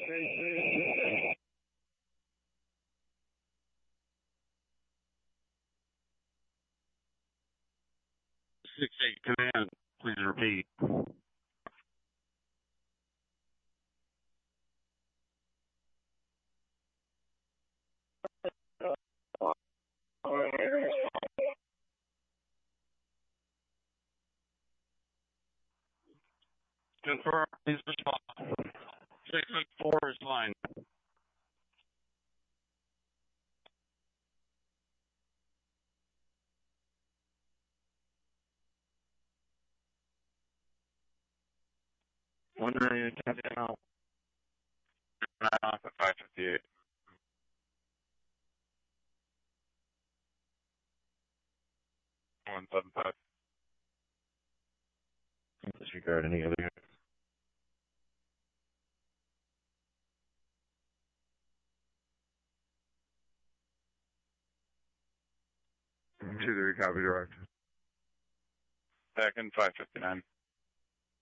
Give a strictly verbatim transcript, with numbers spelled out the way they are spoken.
Six eight command, please repeat. Confirm, please respond. Six eight four is fine. One nine ten out. Nine off at five fifty eight. One seven five. Disregard any other. Two three copy direct. Second five fifty nine.